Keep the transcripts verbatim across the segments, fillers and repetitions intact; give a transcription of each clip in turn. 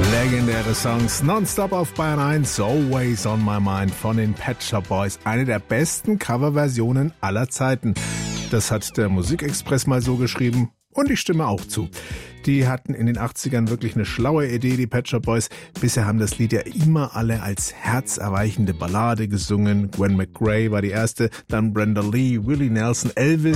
Legendäre Songs nonstop auf Bayern eins, Always on My Mind von den Pet Shop Boys. Eine der besten Coverversionen aller Zeiten. Das hat der Musikexpress mal so geschrieben und ich stimme auch zu. Die hatten in den achtzigern wirklich eine schlaue Idee, die Pet Shop Boys. Bisher haben das Lied ja immer alle als herzerweichende Ballade gesungen. Gwen McRae war die erste, dann Brenda Lee, Willie Nelson, Elvis.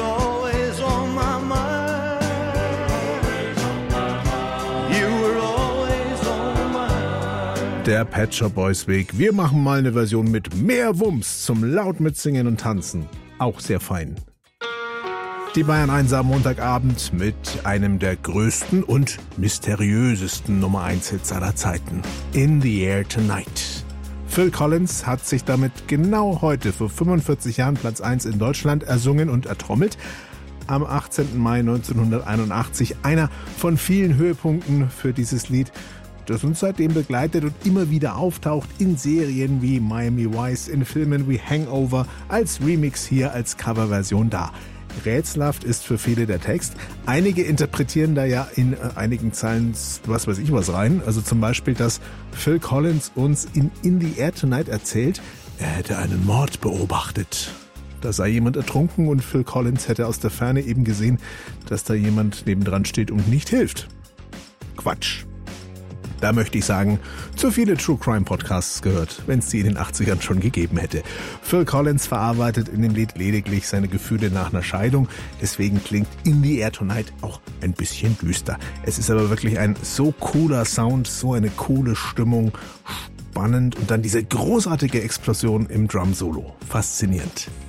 Der Pet Shop Boys Weg. Wir machen mal eine Version mit mehr Wumms zum laut mitsingen und tanzen. Auch sehr fein. Die Bayern eins am Montagabend mit einem der größten und mysteriösesten Nummer eins Hits aller Zeiten. In the Air Tonight. Phil Collins hat sich damit genau heute vor fünfundvierzig Jahren Platz eins in Deutschland ersungen und ertrommelt. Am achtzehnten Mai neunzehnhunderteinundachtzig. Einer von vielen Höhepunkten für dieses Lied, das uns seitdem begleitet und immer wieder auftaucht in Serien wie Miami Vice, in Filmen wie Hangover, als Remix hier als Coverversion da. Rätselhaft ist für viele der Text. Einige interpretieren da ja in äh, einigen Zeilen was weiß ich was rein. Also zum Beispiel, dass Phil Collins uns in In the Air Tonight erzählt, er hätte einen Mord beobachtet. Da sei jemand ertrunken und Phil Collins hätte aus der Ferne eben gesehen, dass da jemand nebendran steht und nicht hilft. Quatsch. Da möchte ich sagen, zu viele True Crime Podcasts gehört, wenn es die in den achtzigern schon gegeben hätte. Phil Collins verarbeitet in dem Lied lediglich seine Gefühle nach einer Scheidung. Deswegen klingt In the Air Tonight auch ein bisschen düster. Es ist aber wirklich ein so cooler Sound, so eine coole Stimmung, spannend und dann diese großartige Explosion im Drum-Solo. Faszinierend.